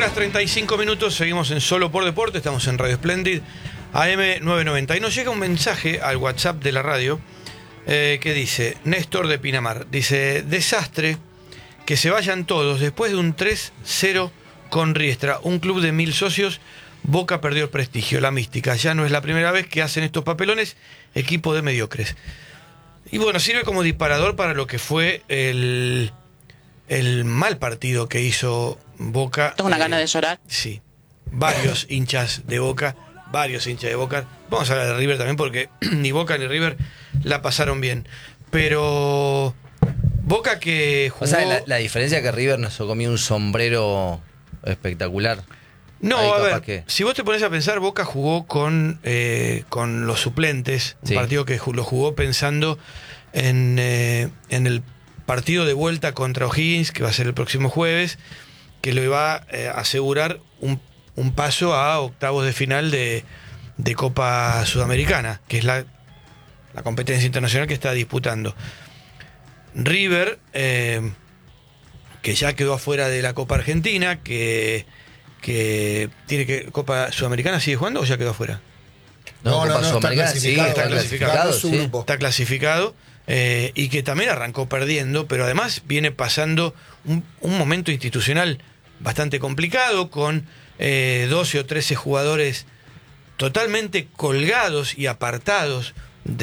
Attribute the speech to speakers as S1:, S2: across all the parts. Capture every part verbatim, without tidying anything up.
S1: horas treinta y cinco minutos, seguimos en Solo por Deporte, estamos en Radio Splendid, A M novecientos noventa. Y nos llega un mensaje al WhatsApp de la radio eh, que dice, Néstor de Pinamar, dice, desastre, que se vayan todos, después de un tres cero con Riestra, un club de mil socios, Boca perdió el prestigio, la mística, ya no es la primera vez que hacen estos papelones, equipo de mediocres. Y bueno, sirve como disparador para lo que fue el, el mal partido que hizo Boca.
S2: Tengo una
S1: eh,
S2: gana de llorar.
S1: Sí, varios hinchas de Boca, varios hinchas de Boca. Vamos a hablar de River también porque ni Boca ni River la pasaron bien. Pero Boca que jugó...
S3: O sea, la, la diferencia es que River nos comió un sombrero espectacular.
S1: No,
S3: Ahí
S1: a
S3: capaz
S1: ver,
S3: que...
S1: si vos te pones a pensar, Boca jugó con, eh, con los suplentes,
S3: Sí.
S1: un partido que ju- lo jugó pensando en, eh, en el partido de vuelta contra O'Higgins, que va a ser el próximo jueves, que le va eh, a asegurar un, un paso a octavos de final de, de Copa Sudamericana, que es la, la competencia internacional que está disputando. River, eh, que ya quedó afuera de la Copa Argentina, que... que tiene que Copa Sudamericana, ¿sigue jugando o ya quedó afuera?
S3: No,
S4: No,
S3: Copa
S4: no, no, está
S3: Sudamericana sí,
S4: clasificado,
S3: está
S1: está
S3: clasificado,
S4: clasificado su
S3: sí.
S4: grupo.
S1: Está clasificado eh, y que también arrancó perdiendo, pero además viene pasando un, un momento institucional bastante complicado con eh, doce o trece jugadores totalmente colgados y apartados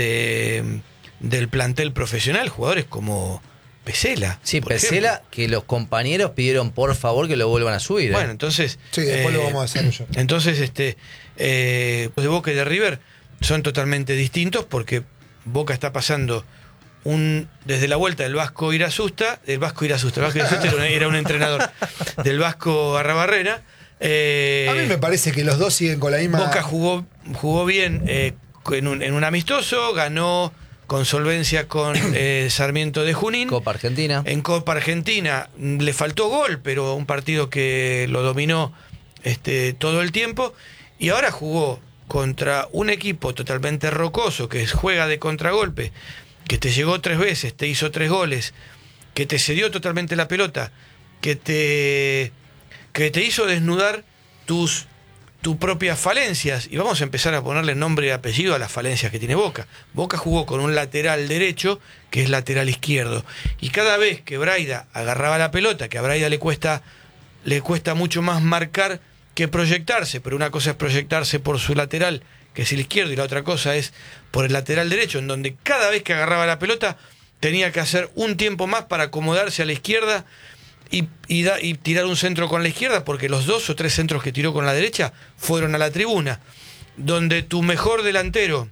S1: de, del plantel profesional, jugadores como Pesela.
S3: Sí,
S1: por
S3: Pesela,
S1: ejemplo.
S3: que los compañeros pidieron por favor que lo vuelvan a subir. ¿eh?
S1: Bueno, entonces...
S4: Sí, después
S1: eh,
S4: lo vamos a desarrollar.
S1: Entonces, este, eh, de Boca y de River son totalmente distintos porque Boca está pasando un desde la vuelta del Vasco Irasusta, el Vasco Irasusta, el Vasco Irasusta era, un, era un entrenador del Vasco Arrabarrena. Eh,
S4: A mí me parece que los dos siguen con la misma...
S1: Boca jugó, jugó bien eh, en, un, en un amistoso, ganó con solvencia con eh, Sarmiento de Junín.
S3: Copa Argentina.
S1: En Copa Argentina le faltó gol, pero un partido que lo dominó este, todo el tiempo. Y ahora jugó contra un equipo totalmente rocoso, que juega de contragolpe, que te llegó tres veces, te hizo tres goles, que te cedió totalmente la pelota, que te, que te hizo desnudar tus, tus propias falencias. Y vamos a empezar a ponerle nombre y apellido a las falencias que tiene Boca. Boca jugó con un lateral derecho que es lateral izquierdo. Y cada vez que Braida agarraba la pelota, que a Braida le cuesta, le cuesta mucho más marcar que proyectarse, pero una cosa es proyectarse por su lateral, que es el izquierdo, y la otra cosa es por el lateral derecho, en donde cada vez que agarraba la pelota tenía que hacer un tiempo más para acomodarse a la izquierda y, y, da, y tirar un centro con la izquierda, porque los dos o tres centros que tiró con la derecha fueron a la tribuna, donde tu mejor delantero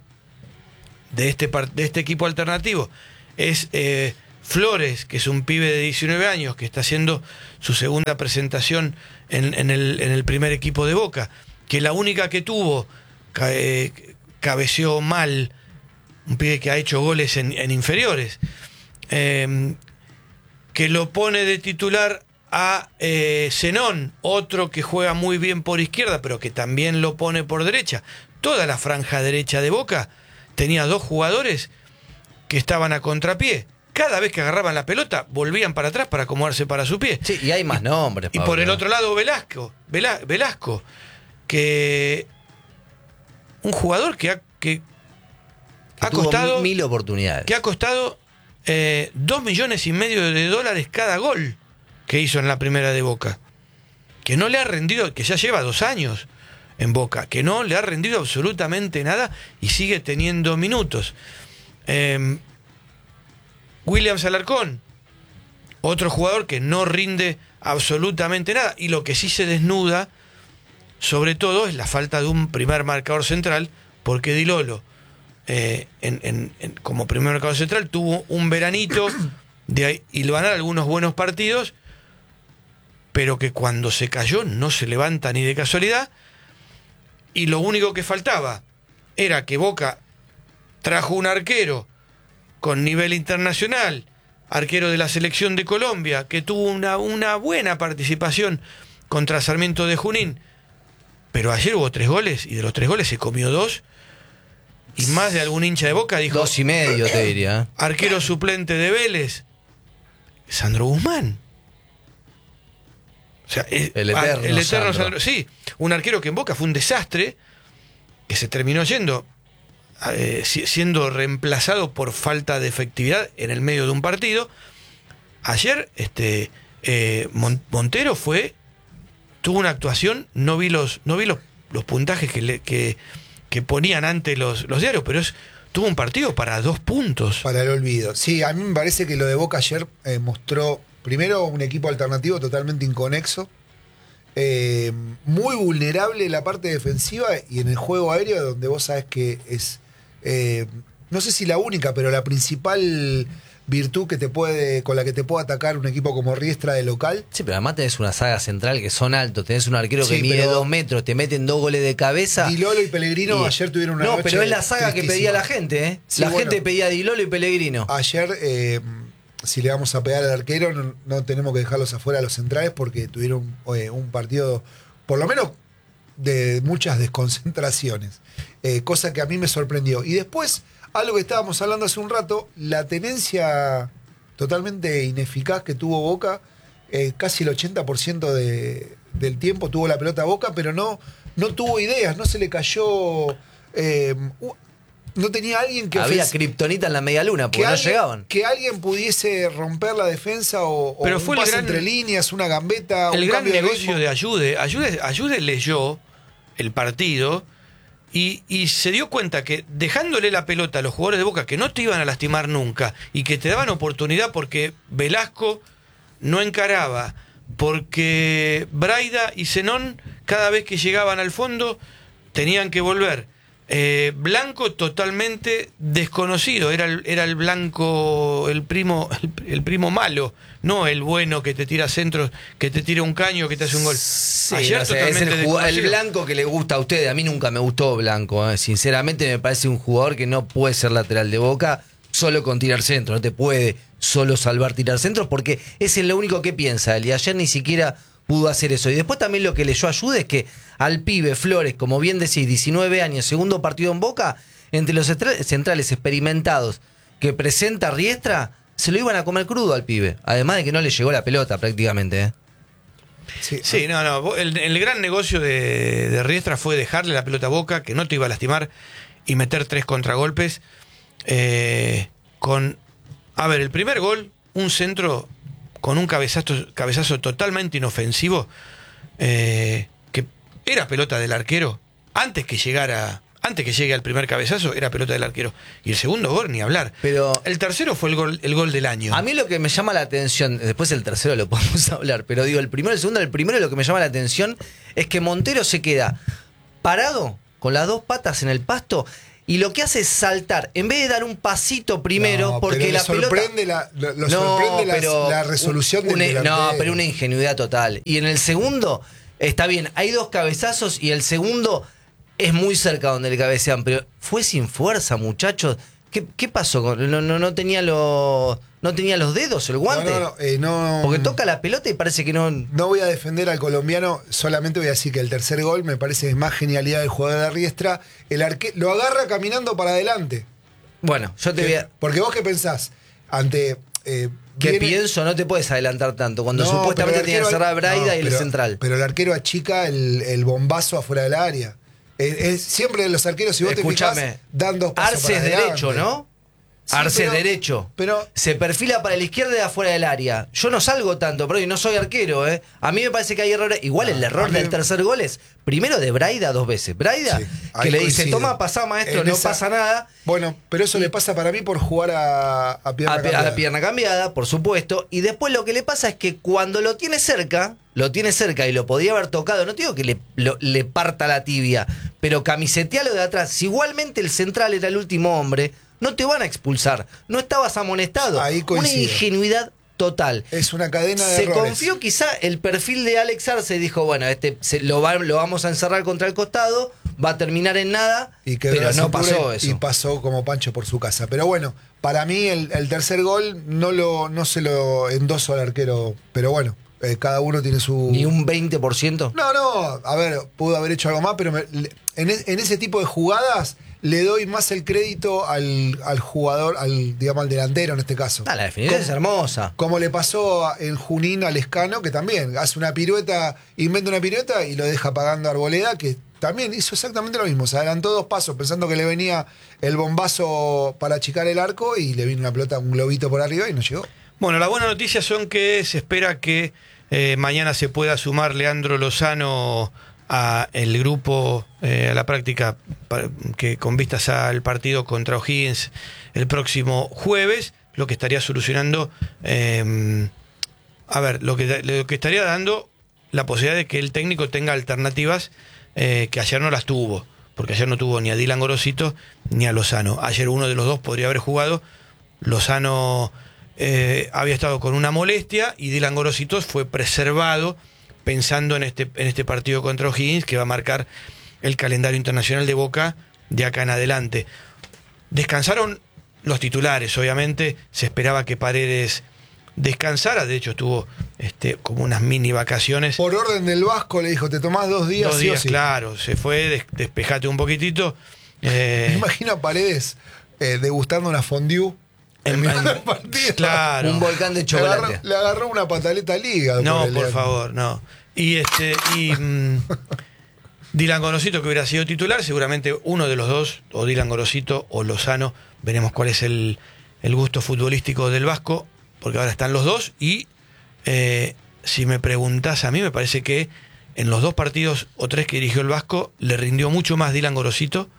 S1: de este, de este equipo alternativo es eh, Flores, que es un pibe de diecinueve años, que está haciendo su segunda presentación en, en, el, en el primer equipo de Boca, que la única que tuvo cabe, cabeceó mal, un pibe que ha hecho goles en, en inferiores, eh, que lo pone de titular a eh, Zenón, otro que juega muy bien por izquierda, pero que también lo pone por derecha. Toda la franja derecha de Boca tenía dos jugadores que estaban a contrapié. Cada vez que agarraban la pelota, volvían para atrás para acomodarse para su pie.
S3: Sí, y hay más nombres.
S1: Y
S3: Pablo.
S1: por el otro lado, Velasco, Vela- Velasco, que un jugador que ha, que
S3: Que
S1: ha
S3: tuvo
S1: costado,
S3: mil oportunidades.
S1: que ha costado eh, dos millones y medio de dólares cada gol que hizo en la primera de Boca. Que no le ha rendido, que ya lleva dos años en Boca, que no le ha rendido absolutamente nada y sigue teniendo minutos. Eh, Williams Alarcón, otro jugador que no rinde absolutamente nada, y lo que sí se desnuda sobre todo es la falta de un primer marcador central, porque Di Lolo eh, en, en, en, como primer marcador central tuvo un veranito de hilvanar algunos buenos partidos, pero que cuando se cayó no se levanta ni de casualidad, y lo único que faltaba era que Boca trajo un arquero con nivel internacional, arquero de la selección de Colombia, que tuvo una, una buena participación contra Sarmiento de Junín, pero ayer hubo tres goles, y de los tres goles se comió dos, y más de algún hincha de Boca dijo...
S3: Dos y medio, te diría.
S1: Arquero suplente de Vélez, Sandro Guzmán. O sea, es-
S3: El eterno
S1: el eterno
S3: Sandro.
S1: Sandro. Sí, un arquero que en Boca fue un desastre, que se terminó yendo, eh, si- siendo reemplazado por falta de efectividad en el medio de un partido. Ayer, este, eh, Mon- Montero fue, tuvo una actuación, no vi los, no vi los, los puntajes que, le- que, que ponían antes los, los diarios, pero es, tuvo un partido para dos puntos.
S4: Para el olvido. Sí, a mí me parece que lo de Boca ayer eh, mostró, primero, un equipo alternativo totalmente inconexo, eh, muy vulnerable en la parte defensiva y en el juego aéreo, donde vos sabés que es, eh, no sé si la única, pero la principal virtud que te puede, con la que te puede atacar un equipo como Riestra de local.
S3: Sí, pero además tenés una saga central que son altos, tenés un arquero
S4: Sí,
S3: que mide
S4: pero-
S3: dos metros, te meten dos goles de cabeza.
S4: Di Lolo y Pellegrino
S3: Y-
S4: ayer tuvieron una
S3: No,
S4: noche
S3: pero es la saga que
S4: tristísima.
S3: pedía la gente, ¿eh?
S4: Sí,
S3: la
S4: bueno.
S3: gente pedía a Di Lolo y Pellegrino.
S4: Ayer, eh, si le vamos a pegar al arquero, no, no tenemos que dejarlos afuera a los centrales porque tuvieron eh, un partido, por lo menos, de muchas desconcentraciones. Eh, cosa que a mí me sorprendió. Y después, algo que estábamos hablando hace un rato, la tenencia totalmente ineficaz que tuvo Boca, eh, casi el ochenta por ciento de, del tiempo tuvo la pelota Boca, pero no, no tuvo ideas, no se le cayó... eh, u- no tenía alguien que
S3: Había
S4: ofensi-
S3: kriptonita en la media luna, porque
S4: que
S3: no
S4: alguien,
S3: llegaban.
S4: que alguien pudiese romper la defensa o, o
S1: Pero
S4: un
S1: fue el
S4: pase
S1: gran-
S4: entre líneas, una gambeta,
S1: El
S4: un
S1: gran
S4: cambio de
S1: negocio
S4: ritmo.
S1: de Ayude. Ayude, Ayude leyó el partido y, y se dio cuenta que dejándole la pelota a los jugadores de Boca que no te iban a lastimar nunca y que te daban oportunidad porque Velasco no encaraba, porque Braida y Zenón cada vez que llegaban al fondo tenían que volver. Eh, Blanco totalmente desconocido, era el, era el Blanco, el primo, el, el primo malo, no el bueno que te tira centros, que te tira un caño, que te hace un gol.
S3: Sí,
S1: Ayer
S3: no sé, es el,
S1: totalmente
S3: jugado- el
S1: desconocido.
S3: blanco que le gusta a ustedes. A mí nunca me gustó Blanco. eh. Sinceramente me parece un jugador que no puede ser lateral de Boca solo con tirar centro. No te puede solo salvar tirar centros porque es en lo único que piensa él. Y ayer ni siquiera pudo hacer eso. Y después también lo que leyó ayuda es que al pibe Flores, como bien decís, diecinueve años, segundo partido en Boca, entre los estra- centrales experimentados que presenta Riestra, se lo iban a comer crudo al pibe. Además de que no le llegó la pelota prácticamente. ¿eh?
S4: Sí.
S1: Sí, no, no. El, el gran negocio de, de Riestra fue dejarle la pelota a Boca, que no te iba a lastimar, y meter tres contragolpes. Eh, con. A ver, el primer gol, un centro con un cabezazo, cabezazo totalmente inofensivo, eh, que era pelota del arquero. Antes que llegara. Antes que llegue al primer cabezazo, era pelota del arquero. Y el segundo gol, ni hablar.
S3: Pero
S1: El tercero fue el gol, el gol del año.
S3: a mí lo que me llama la atención, después el tercero lo podemos hablar, pero digo, el primero, el segundo, el primero lo que me llama la atención es que Montero se queda parado con las dos patas en el pasto y lo que hace es saltar, en vez de dar un pasito primero,
S4: No,
S3: porque
S4: pero
S3: la
S4: lo sorprende
S3: pelota...
S4: la, lo, lo
S3: No,
S4: sorprende la,
S3: pero
S4: la resolución
S3: un-
S4: del
S3: una- No,
S4: delantero.
S3: pero una ingenuidad total. Y en el segundo, está bien, hay dos cabezazos y el segundo es muy cerca donde le cabecean, pero fue sin fuerza, muchachos. ¿Qué, qué pasó? con- No, no, no tenía los no tenía los dedos el guante.
S4: No, no, no, eh, no-
S3: Porque toca la pelota y parece que no.
S4: No voy a defender al colombiano, solamente voy a decir que el tercer gol me parece más genialidad del jugador de Riestra. El arque lo agarra caminando para adelante.
S3: Bueno, yo te voy a.
S4: Porque vos qué pensás, ante... eh,
S3: ¿Qué
S4: viene-
S3: pienso? No te puedes adelantar tanto. Cuando
S4: No,
S3: supuestamente
S4: pero el
S3: tenía que
S4: arquero-
S3: cerrar Braida
S4: no,
S3: y el
S4: pero-
S3: central.
S4: Pero el arquero achica el, el bombazo afuera del área. Es, es- siempre los arqueros, si vos te
S3: Escúchame.
S4: fijás, dan dos pasos
S3: Arce
S4: para
S3: es
S4: adelante.
S3: derecho, ¿no?
S4: Sí,
S3: Arce es
S4: pero-
S3: derecho.
S4: pero-
S3: se perfila para la izquierda y afuera del área. Yo no salgo tanto, pero no soy arquero, ¿eh? A mí me parece que hay errores. Igual el
S4: a
S3: error
S4: mí-
S3: del tercer gol es primero de Braida dos veces. Braida,
S4: Sí,
S3: que
S4: ahí
S3: le dice,
S4: coincido.
S3: toma, pasá, maestro,
S4: En
S3: no
S4: esa-
S3: pasa nada.
S4: Bueno, pero eso le pasa para mí por jugar a, a pierna
S3: A, pi- a
S4: cambiada.
S3: la pierna cambiada, por supuesto. Y después lo que le pasa es que cuando lo tiene cerca, lo tiene cerca y lo podía haber tocado, no te digo que le, lo- le parta la tibia, pero camisetealo de atrás. Si igualmente el central era el último hombre, no te van a expulsar. No estabas amonestado.
S4: Ahí
S3: Una
S4: coincido.
S3: ingenuidad total.
S4: Es una cadena de
S3: Se
S4: errores.
S3: confió quizá el perfil de Alex Arce y dijo, bueno, este se- lo, va- lo vamos a encerrar contra el costado, va a terminar en nada,
S4: Y quedó
S3: pero
S4: la
S3: no
S4: cintura
S3: pasó
S4: y
S3: eso.
S4: pasó como Pancho por su casa. Pero bueno, para mí el, el tercer gol no lo no se lo endoso al arquero. Pero bueno, eh, cada uno tiene su...
S3: Ni un veinte por ciento.
S4: No, no, a ver, pudo haber hecho algo más, pero me- le- en, e- en ese tipo de jugadas le doy más el crédito al, al jugador, al digamos al delantero en este caso.
S3: Ah, la definición es hermosa.
S4: Como le pasó en Junín al Escano, que también hace una pirueta, inventa una pirueta y lo deja pagando a Arboleda, que también hizo exactamente lo mismo. Se adelantó dos pasos pensando que le venía el bombazo para achicar el arco y le vino una pelota, un globito por arriba y no llegó.
S1: Bueno, las buenas noticias son que se espera que eh, mañana se pueda sumar Leandro Lozano a el grupo, eh, a la práctica para, que con vistas al partido contra O'Higgins el próximo jueves, lo que estaría solucionando, eh, a ver, lo que, lo que estaría dando la posibilidad de que el técnico tenga alternativas eh, que ayer no las tuvo, porque ayer no tuvo ni a Dylan Gorosito ni a Lozano. Ayer uno de los dos podría haber jugado. Lozano eh, había estado con una molestia y Dylan Gorosito fue preservado pensando en este, en este partido contra O'Higgins, que va a marcar el calendario internacional de Boca de acá en adelante. Descansaron los titulares, obviamente. Se esperaba que Paredes descansara, de hecho estuvo este, como unas mini vacaciones.
S4: Por orden del Vasco le dijo, te tomás dos días.
S1: Dos
S4: sí
S1: días,
S4: o sí.
S1: claro, se fue, des, despejate un poquitito. Eh,
S4: Me imagino a Paredes eh, degustando una fondue.
S1: En, en, claro.
S3: Un volcán de
S4: Le
S3: chocolate.
S4: agarró, le agarró una pataleta al hígado.
S1: No,
S4: por,
S1: por favor, no. Y este y mm, Dylan Gorosito, que hubiera sido titular, seguramente uno de los dos, o Dylan Gorosito o Lozano, veremos cuál es el, el gusto futbolístico del Vasco, porque ahora están los dos. Y eh, si me preguntás a mí, me parece que en los dos partidos o tres que dirigió el Vasco, le rindió mucho más Dylan Gorosito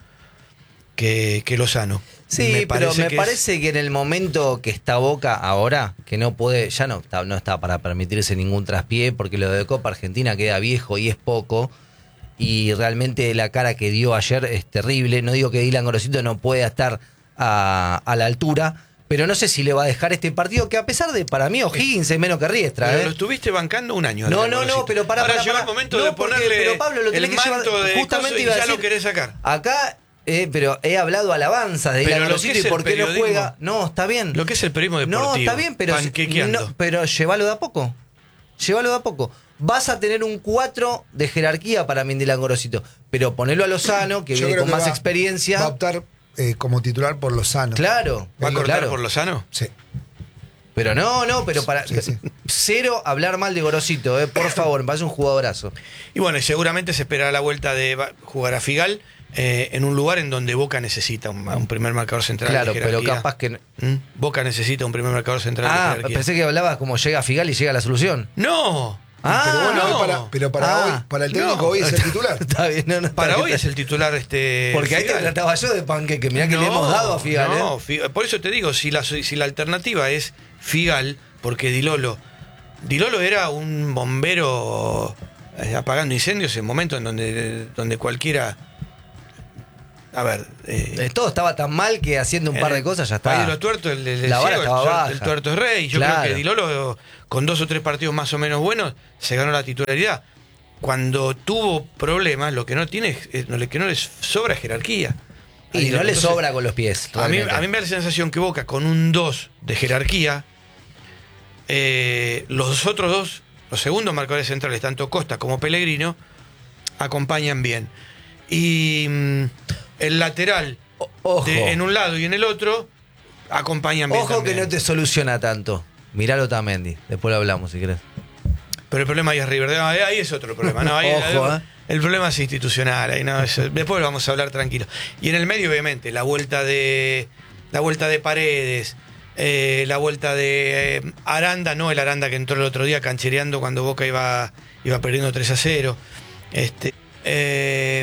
S1: que, que Lozano.
S3: Sí,
S1: me
S3: pero me
S1: que
S3: parece
S1: es...
S3: que en el momento que está Boca ahora, que no puede, ya no está, no está para permitirse ningún traspié, porque lo de Copa Argentina queda viejo y es poco, y realmente la cara que dio ayer es terrible. No digo que Dylan Gorosito no pueda estar a, a la altura, pero no sé si le va a dejar este partido, que a pesar de, para mí, O'Higgins es menos que Riestra.
S1: Pero
S3: ¿eh?
S1: lo estuviste bancando un año.
S3: No, no, no, pero para,
S1: Ahora
S3: para,
S1: llegó
S3: para.
S1: el momento
S3: No,
S1: de
S3: porque-
S1: ponerle
S3: pero Pablo, lo
S1: el
S3: tenés que llevar-
S1: manto de
S3: justamente
S1: coso y
S3: iba a
S1: ya
S3: decir-
S1: lo querés sacar.
S3: Acá, eh, pero he hablado alabanzas de
S1: Pero
S3: Dylan
S1: lo
S3: Gorosito
S1: que es
S3: y
S1: el
S3: por qué no
S1: periodismo-
S3: juega. No, está bien.
S1: Lo que es el periodismo deportivo.
S3: No, está bien, pero,
S1: panquequeando.
S3: no, pero llévalo de a poco. Llévalo de a poco. Vas a tener un cuatro de jerarquía para mí en Dylan Gorosito, pero ponelo a Lozano, que
S4: Yo
S3: viene
S4: creo
S3: con
S4: que
S3: más
S4: va-
S3: experiencia.
S4: Va a optar eh, como titular por Lozano.
S3: Claro.
S1: ¿Va a cortar
S3: claro.
S1: por Lozano?
S4: Sí.
S3: Pero no, no, pero para.
S4: Sí, sí.
S3: Cero hablar mal de Gorosito, eh, por favor, me parece un jugadorazo.
S1: Y bueno, y seguramente se esperará la vuelta de va- jugar a Figal eh, en un lugar en donde Boca necesita un, un primer marcador central.
S3: Claro,
S1: de
S3: pero
S1: jerarquía.
S3: capaz que.
S1: ¿Mm? Boca necesita un primer marcador central de
S3: Ah,
S1: jerarquía.
S3: pensé que hablabas como llega Figal y llega la solución.
S1: No.
S3: Ah,
S4: pero bueno,
S1: no.
S4: para, pero para
S3: Ah,
S4: hoy, para el técnico
S1: no.
S4: hoy es el titular.
S3: Está bien, no, no, está
S1: Para
S3: bien,
S1: hoy
S3: está
S1: es el titular este.
S3: Porque ahí te
S1: Figal.
S3: trataba yo de panqueque. Mirá que le
S1: No,
S3: hemos dado a Figal,
S1: no,
S3: ¿eh?
S1: Figal- por eso te digo, si la, si la alternativa es Figal, porque Dilolo. Dilolo era un bombero eh, apagando incendios en momentos en donde, donde cualquiera. A ver. eh,
S3: Eh, Todo estaba tan mal que haciendo un par de cosas ya está.
S1: País de los tuertos, el, el,
S3: La vara
S1: ciego, el
S3: estaba
S1: tuer-
S3: baja.
S1: el tuerto es rey. Yo
S3: Claro.
S1: creo que Dilolo, con dos o tres partidos más o menos buenos, se ganó la titularidad. Cuando tuvo problemas, lo que no tiene es, lo que no les sobra es jerarquía. A
S3: Y no
S1: Dilolo.
S3: le
S1: Entonces,
S3: sobra con los pies.
S1: A mí,
S3: realmente.
S1: a mí me da la sensación que Boca, con un dos de jerarquía, eh, los otros dos, los segundos marcadores centrales, tanto Costa como Pellegrino, acompañan bien. Y mm, el lateral,
S3: O- Ojo,
S1: de- en un lado y en el otro, acompañan bien.
S3: ojo que
S1: también.
S3: no te soluciona tanto. Miralo Tamendi. Después lo hablamos si querés.
S1: Pero el problema ahí es River. No, ahí es otro problema. No, ahí-
S3: Ojo, ¿eh?
S1: El problema es institucional. Ahí no, eso- después lo vamos a hablar tranquilo. Y en el medio, obviamente, la vuelta de la vuelta de Paredes, eh, la vuelta de eh, Aranda, no el Aranda que entró el otro día canchereando cuando Boca iba, iba perdiendo tres a cero. Este, eh,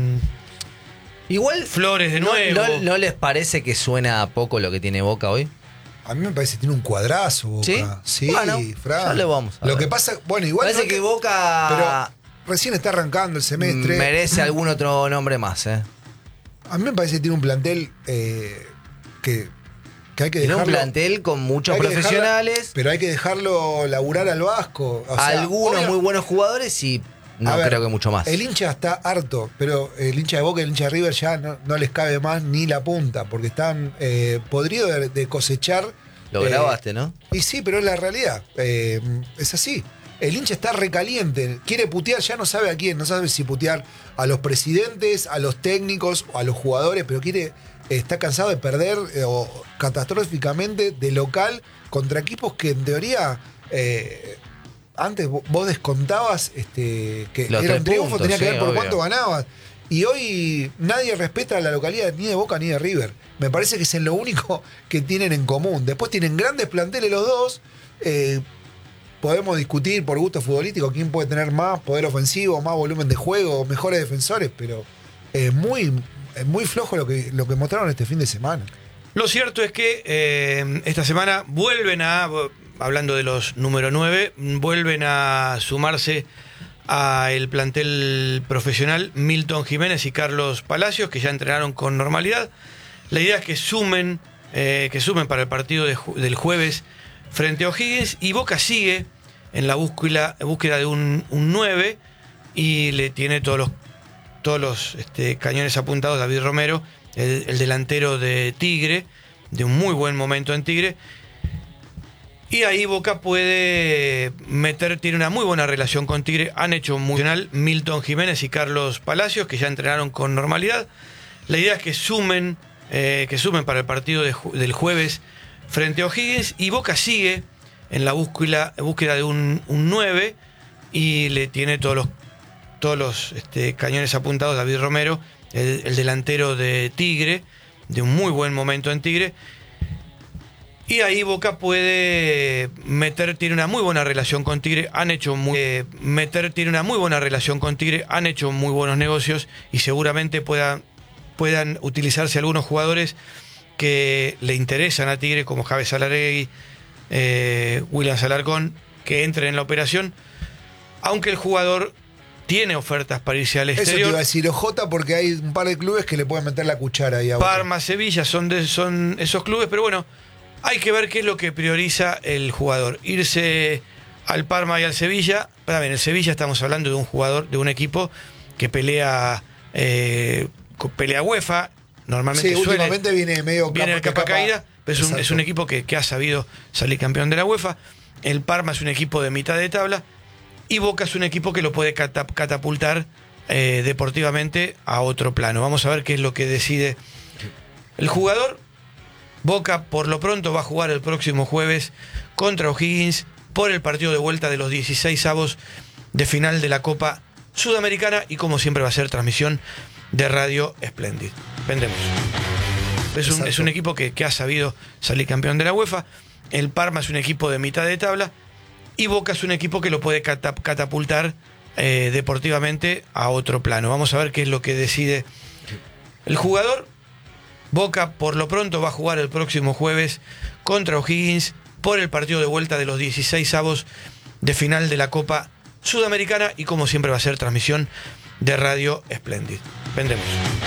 S3: Igual.
S1: Flores de
S3: no,
S1: nuevo.
S3: no- ¿No les parece que suena a poco lo que tiene Boca hoy?
S4: A mí me parece que tiene un cuadrazo, Boca.
S3: ¿Sí?
S4: Sí,
S3: Bueno,
S4: Fran.
S3: ya lo vamos a
S4: Lo
S3: ver.
S4: que pasa, bueno, igual.
S3: Parece
S4: no
S3: que
S4: te-
S3: Boca
S4: Pero recién está arrancando el semestre.
S3: merece algún otro nombre más, ¿eh?
S4: A mí me parece que tiene un plantel eh, que, que hay que
S3: Tiene
S4: dejarlo.
S3: un plantel con muchos
S4: hay que dejarla-
S3: profesionales,
S4: pero hay que dejarlo laburar al Vasco. O sea,
S3: algunos
S4: obvio-
S3: muy buenos jugadores y no
S4: A ver,
S3: creo que mucho más.
S4: El hincha está harto, pero el hincha de Boca y el hincha de River ya no, no les cabe más ni la punta, porque están eh, podridos de, de cosechar.
S3: Lo
S4: eh,
S3: grabaste, ¿no?
S4: Y sí, pero es la realidad. Eh, es así. el hincha está recaliente, quiere putear, ya no sabe a quién, no sabe si putear a los presidentes, a los técnicos o a los jugadores, pero quiere, está cansado de perder eh, o catastróficamente de local contra equipos que en teoría eh, antes vos descontabas este, que
S3: Los
S4: era
S3: tres
S4: un triunfo,
S3: puntos,
S4: tenía que
S3: sí,
S4: ver por
S3: obvio.
S4: cuánto ganabas. Y hoy nadie respeta la localidad ni de Boca ni de River. Me parece que es lo único que tienen en común. Después tienen grandes planteles los dos. Eh, podemos discutir por gusto futbolístico quién puede tener más poder ofensivo, más volumen de juego, mejores defensores, pero es muy, es muy flojo lo que, lo que mostraron este fin de semana.
S1: Lo cierto es que eh, esta semana vuelven a, hablando de los número nueve, vuelven a sumarse a el plantel profesional Milton Jiménez y Carlos Palacios, que ya entrenaron con normalidad. La idea es que sumen, eh, que sumen para el partido de ju- del jueves frente a O'Higgins, y Boca sigue en la búsqueda, búsqueda de un, un nueve, y le tiene todos los, todos los este, cañones apuntados David Romero, el, el delantero de Tigre, de un muy buen momento en Tigre. Y ahí Boca puede meter, tiene una muy buena relación con Tigre. Han hecho muy bien Milton Jiménez y Carlos Palacios, que ya entrenaron con normalidad. La idea es que sumen, eh, que sumen para el partido de ju- del jueves frente a O'Higgins, y Boca sigue en la búsqueda, búsqueda de un, un nueve, y le tiene todos los, todos los este, cañones apuntados David Romero, el, el delantero de Tigre, de un muy buen momento en Tigre. Y ahí Boca puede meter, tiene una muy buena relación con Tigre, han hecho muy, eh, meter, tiene una muy buena relación con Tigre, han hecho muy buenos negocios, y seguramente puedan, puedan utilizarse algunos jugadores que le interesan a Tigre, como Javes Salaregui, eh, William Salarcón, que entren en la operación, aunque el jugador tiene ofertas para irse al
S4: Eso te
S1: exterior.
S4: iba a decir, Ojota, porque hay un par de clubes que le pueden meter la cuchara ahí a Boca.
S1: Parma, Sevilla, son, de, son esos clubes, pero bueno, hay que ver qué es lo que prioriza el jugador. Irse al Parma y al Sevilla. Para ver, en el Sevilla estamos hablando de un jugador, de un equipo que pelea, eh, pelea UEFA. Normalmente
S4: Sí,
S1: suele,
S4: últimamente viene medio
S1: viene el capa caída, pero es un, es un
S4: Exacto.
S1: equipo que, que ha sabido salir campeón de la UEFA. El Parma es un equipo de mitad de tabla, y Boca es un equipo que lo puede cata- catapultar eh, deportivamente a otro plano. Vamos a ver qué es lo que decide el jugador. Boca por lo pronto va a jugar el próximo jueves contra O'Higgins por el partido de vuelta de los dieciséis avos de final de la Copa Sudamericana, y como siempre va a ser transmisión de Radio Splendid. Vendemos. Es un, es un equipo que, que ha sabido salir campeón de la UEFA. El Parma es un equipo de mitad de tabla, y Boca es un equipo que lo puede catap- catapultar eh, deportivamente a otro plano. Vamos a ver qué es lo que decide el jugador. Boca por lo pronto va a jugar el próximo jueves contra O'Higgins por el partido de vuelta de los dieciséis avos de final de la Copa Sudamericana, y como siempre va a ser transmisión de Radio Splendid. Vendemos.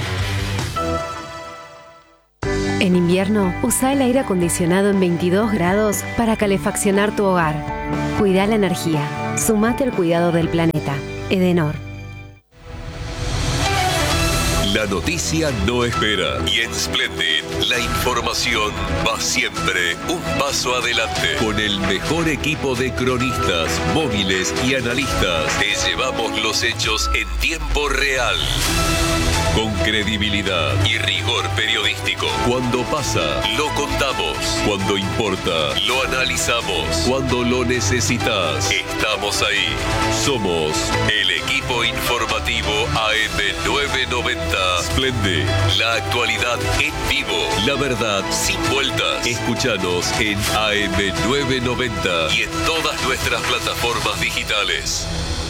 S2: En invierno, usa el aire acondicionado en veintidós grados para calefaccionar tu hogar. Cuida la energía. Sumate al cuidado del planeta. Edenor.
S5: La noticia no espera, y en Splendid la información va siempre un paso adelante. Con el mejor equipo de cronistas, móviles y analistas, te llevamos los hechos en tiempo real. Con credibilidad y rigor periodístico. Cuando pasa, lo contamos. Cuando importa, lo analizamos. Cuando lo necesitas, estamos ahí. Somos el equipo informativo A M novecientos noventa. Splendid, la actualidad en vivo. La verdad sin vueltas. Escúchanos en A M novecientos noventa y en todas nuestras plataformas digitales.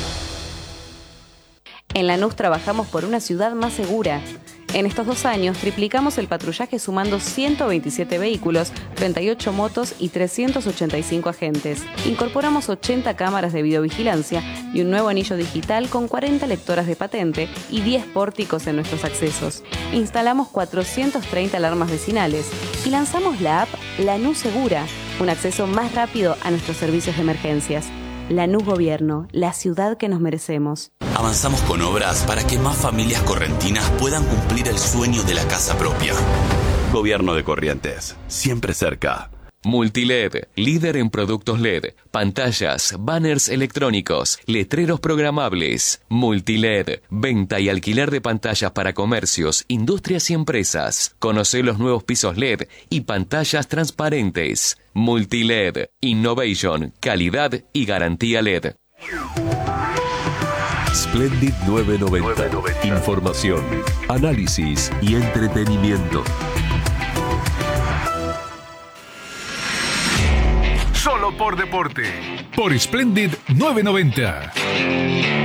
S6: En Lanús trabajamos por una ciudad más segura. En estos dos años triplicamos el patrullaje sumando ciento veintisiete vehículos, treinta y ocho motos y trescientos ochenta y cinco agentes. Incorporamos ochenta cámaras de videovigilancia y un nuevo anillo digital con cuarenta lectoras de patente y diez pórticos en nuestros accesos. Instalamos cuatrocientas treinta alarmas vecinales y lanzamos la app Lanús Segura, un acceso más rápido a nuestros servicios de emergencias. Lanús Gobierno, la ciudad que nos merecemos.
S7: Avanzamos con obras para que más familias correntinas puedan cumplir el sueño de la casa propia. Gobierno de Corrientes, siempre cerca.
S8: Multiled, líder en productos L E D, pantallas, banners electrónicos, letreros programables. Multiled, venta y alquiler de pantallas para comercios, industrias y empresas. Conoce los nuevos pisos L E D y pantallas transparentes. Multiled, Innovation, calidad y garantía L E D.
S5: Splendid novecientos noventa. Información, análisis y entretenimiento.
S9: Solo por deporte. Por Splendid novecientos noventa.